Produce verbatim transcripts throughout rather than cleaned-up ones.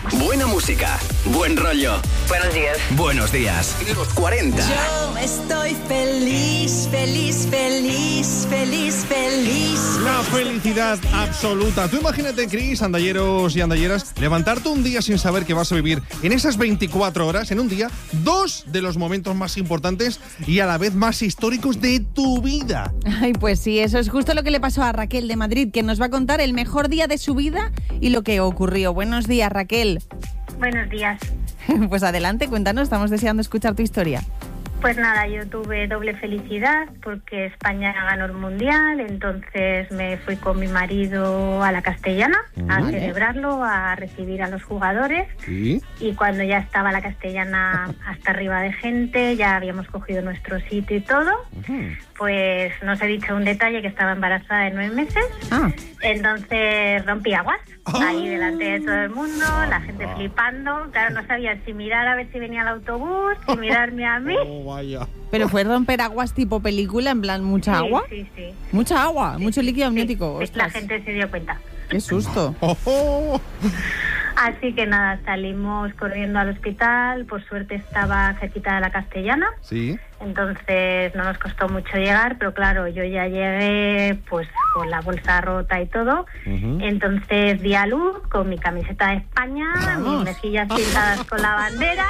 Buena música, buen rollo. Buenos días. Buenos días. Los cuarenta. Yo estoy feliz, feliz, feliz, feliz, feliz. La felicidad absoluta. Tú imagínate, Cris, andalleros y andalleras, levantarte un día sin saber que vas a vivir en esas veinticuatro horas, en un día, dos de los momentos más importantes y a la vez más históricos de tu vida. Ay, pues sí, eso es justo lo que le pasó a Raquel de Madrid, que nos va a contar el mejor día de su vida y lo que ocurrió. Buenos días, Raquel. Buenos días. Pues adelante, cuéntanos, estamos deseando escuchar tu historia. Pues nada, yo tuve doble felicidad porque España ganó el Mundial, entonces me fui con mi marido a la Castellana a Vale. celebrarlo, a recibir a los jugadores. ¿Sí? Y cuando ya estaba la Castellana hasta arriba de gente, ya habíamos cogido nuestro sitio y todo, Uh-huh. pues no os he dicho un detalle, que estaba embarazada de nueve meses. Ah, Entonces rompí aguas Oh. ahí delante de todo el mundo, la gente flipando. Claro, no sabían si mirar a ver si venía el autobús, si mirarme a mí. Oh, vaya. pero fue romper aguas tipo película, en plan, ¿mucha Sí, agua? Sí, sí. Mucha agua, mucho líquido Sí, amniótico. sí, la Ostras, gente se dio cuenta. qué susto. Oh, oh. Así que nada, salimos corriendo al hospital. Por suerte estaba cerquita de la Castellana, Sí. entonces no nos costó mucho llegar, pero claro, yo ya llegué pues con la bolsa rota y todo. Ujú. Entonces di a luz con mi camiseta de España, mis mejillas pintadas con la bandera.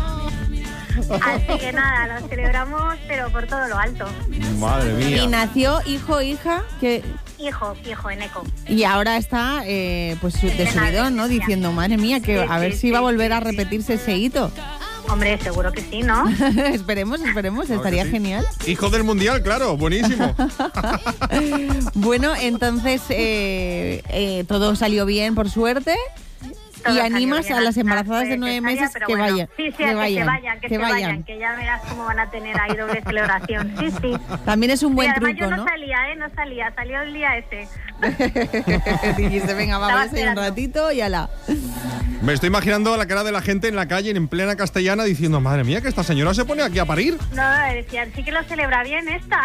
Así que nada, lo celebramos, pero por todo lo alto. Madre mía. Y nació hijo o hija que Hijo, hijo, en eco. y ahora está eh, pues de En subidón, ¿no? adolescencia. Diciendo, madre mía, que Sí, a ver sí, si va a sí, volver sí, a sí. repetirse ese hito. Hombre, seguro que sí, ¿no? esperemos, esperemos, Claro que estaría sí. genial. Hijo del Mundial, claro, buenísimo. Bueno, entonces eh, eh, todo salió bien, por suerte. Todo Y salió animas bien, a las hasta embarazadas de fue nueve cesárea, meses pero que bueno. vayan. Sí, sí, que a que vayan, se vayan, que, que se vayan. vayan, que ya verás cómo van a tener ahí doble celebración. Sí, sí. También es un Y buen además truco, yo no, ¿no? salía, ¿eh? No salía, salió el día ese. Dijiste, venga, Estaba vamos a ir un esperando. ratito y ala. Me estoy imaginando la cara de la gente en la calle, en plena Castellana, diciendo, madre mía, que esta señora se pone aquí a parir. No, decían, sí que lo celebra bien esta.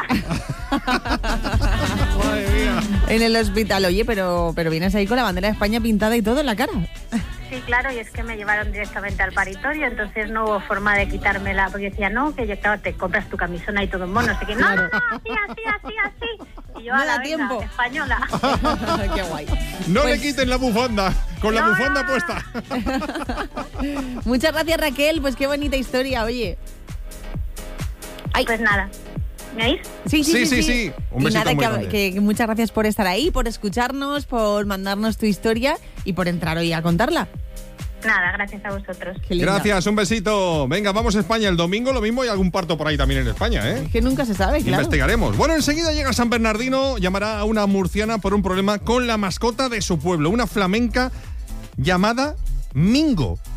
Madre mía. En el hospital, oye, pero, pero vienes ahí con la bandera de España pintada y todo en la cara. Sí, claro, y es que me llevaron directamente al paritorio, entonces no hubo forma de quitármela, porque decía, no, que yo, claro, te compras tu camisona y todo en mono, así que no, Claro. no, no, así, así, así, así. Y yo, No a la da tiempo. española. Qué guay. No Pues- le quiten la bufanda, con la No, bufanda no, no. puesta. Muchas gracias, Raquel, pues qué bonita historia, oye. Ay, Pues nada, ¿me oís? sí, sí, Sí, sí, sí, sí. sí. Un y besito nada, muy que, grande. que- que muchas gracias por estar ahí, por escucharnos, por mandarnos tu historia y por entrar hoy a contarla. Nada, gracias a vosotros. Qué lindo. Gracias, un besito. Venga, vamos a España. El domingo lo mismo y algún parto por ahí también en España, ¿eh? Es que nunca se sabe, claro. Investigaremos. Bueno, enseguida llega San Bernardino, llamará a una murciana por un problema con la mascota de su pueblo, una flamenca llamada Mingo.